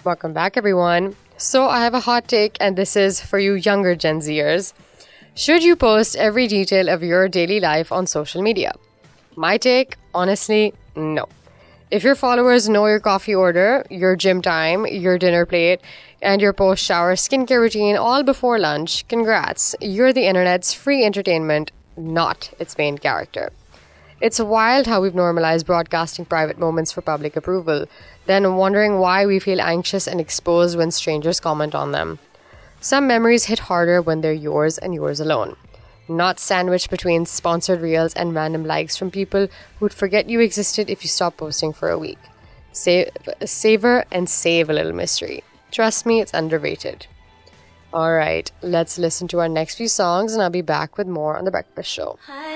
Welcome back, everyone. So, I have a hot take, and this is for you younger Gen Zers. Should you post every detail of your daily life on social media? My take, honestly, no. If your followers know your coffee order, your gym time, your dinner plate, and your post shower skincare routine all before lunch, congrats. You're the internet's free entertainment, not its main character. It's wild how we've normalized broadcasting private moments for public approval, then wondering why we feel anxious and exposed when strangers comment on them. Some memories hit harder when they're yours and yours alone, not sandwiched between sponsored reels and random likes from people who'd forget you existed if you stopped posting for a week. Savor and save a little mystery. Trust me, it's underrated. Alright, let's listen to our next few songs and I'll be back with more on The Breakfast Show.